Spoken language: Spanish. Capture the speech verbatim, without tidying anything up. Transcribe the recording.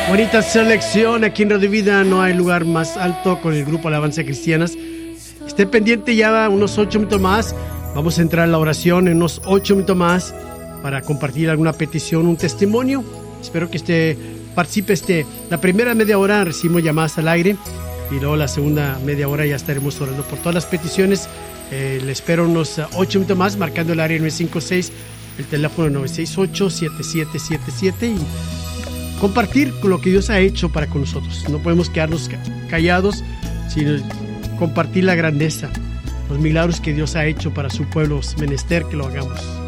Bonita selección aquí en Radio Vida. No hay lugar más alto con el grupo Alabanza Cristianas. Esté pendiente, ya unos ocho minutos más. Vamos a entrar a la oración en unos ocho minutos más para compartir alguna petición, un testimonio. Espero que este participe. Este, la primera media hora recibimos llamadas al aire y luego la segunda media hora ya estaremos orando por todas las peticiones. Eh, le espero unos ocho minutos más marcando el área nueve cinco seis, el teléfono nueve seis ocho, siete siete siete siete y compartir con lo que Dios ha hecho para con nosotros. No podemos quedarnos callados, sino compartir la grandeza, los milagros que Dios ha hecho para su pueblo. Es menester que lo hagamos.